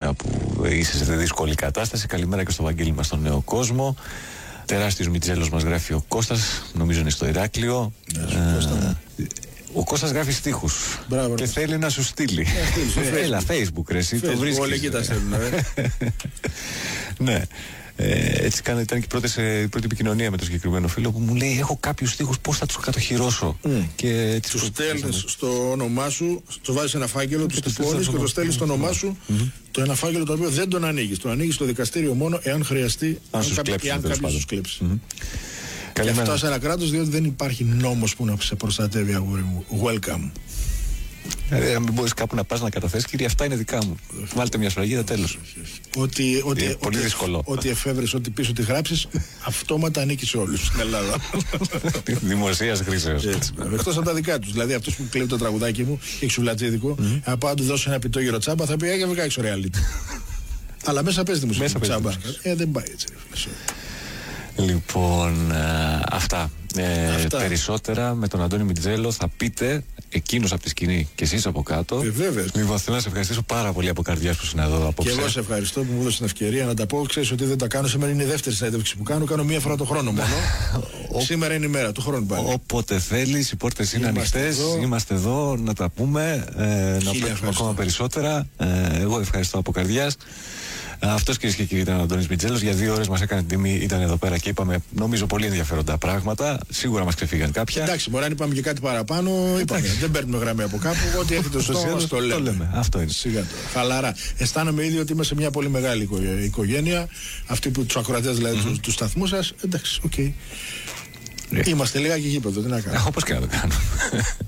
σήμερα που είσαι σε δύσκολη κατάσταση. Καλημέρα και στο Βαγγέλη μας στον Νέο Κόσμο. Τεράστιος Μιτζέλος μας γράφει ο Κώστας, νομίζω είναι στο Ηράκλειο. Ο Κώστας γράφει στίχους. Μπράβο, και θέλει να σου στείλει. Έλα, Facebook ρε, εσύ το βρίσκεις. Όλοι εκεί τα στέλνουν, ναι. Έτσι ήταν και η πρώτη επικοινωνία με τον συγκεκριμένο φίλο που μου λέει: έχω κάποιους στίχους, πώς θα τους κατοχυρώσω. Και τους στέλνεις στο όνομά σου, του βάζεις ένα φάκελο, τους τυπώνεις και το στέλνεις στο όνομά σου. Το ένα φάκελο το οποίο δεν τον ανοίγεις. Το ανοίγεις στο δικαστήριο μόνο εάν χρειαστεί, αν κάποιος τους κλέψει. Και αυτό σε ένα κράτος, διότι δεν υπάρχει νόμος που να σε προστατεύει, αγόρι μου. Welcome. Αν μην μπορείς κάπου να πας να καταθέσεις, κύριε, αυτά είναι δικά μου. Βάλτε μια σφραγίδα, τέλος. Πολύ δύσκολο. Ό,τι εφεύρεις, ό,τι πεις, ό,τι γράψεις, αυτόματα ανήκει σε όλους στην Ελλάδα. Δημοσίας χρήσεως. Εκτός από τα δικά τους. Δηλαδή αυτός που κλέβει το τραγουδάκι μου, έχει σουβλατζίδικο, αν πάω να του δώσω ένα πιτόγυρο τσάμπα, θα πει: Άγια έξω reality. Αλλά μέσα παίζει τη μουσική τσάμπα. Δεν πάει έτσι. Λοιπόν, αυτά. Περισσότερα με τον Αντώνη Μιτζέλο θα πείτε, εκείνος από τη σκηνή και εσείς από κάτω. Βέβαια. Λοιπόν, θέλω να σε ευχαριστήσω πάρα πολύ από καρδιάς που είναι εδώ απόψε. Και εγώ σε ευχαριστώ που μου έδωσε την ευκαιρία να τα πω. Ξέρεις ότι δεν τα κάνω. Σήμερα είναι η δεύτερη συνέντευξη που κάνω. Κάνω μία φορά το χρόνο μόνο. Σήμερα είναι η μέρα του χρόνου πάλι. Όποτε θέλεις, οι πόρτες είναι ανοιχτές. Είμαστε εδώ να τα πούμε, να πούμε ακόμα περισσότερα. Εγώ ευχαριστώ από καρδιάς. Αυτός, κυρίες και κύριοι, ήταν ο Αντώνης Μιτζέλος. Για 2 ώρες μας έκανε τιμή, ήταν εδώ πέρα και είπαμε, νομίζω, πολύ ενδιαφέροντα πράγματα. Σίγουρα μας ξεφύγαν κάποια. Εντάξει, μπορεί να είπαμε και κάτι παραπάνω. Είπαμε, δεν παίρνουμε γραμμή από κάπου. Ό,τι έρχεται στο στόμα το λέμε. Αυτό είναι. Σιγά τώρα. Χαλαρά. Αισθάνομαι ήδη ότι είμαστε μια πολύ μεγάλη οικογένεια. Αυτοί που τους ακροατές, δηλαδή του σταθμού σας. Εντάξει, οκ. Είμαστε λιγάκι γήπεδο, τι να κάνουμε. Όπως και να το κάνουμε.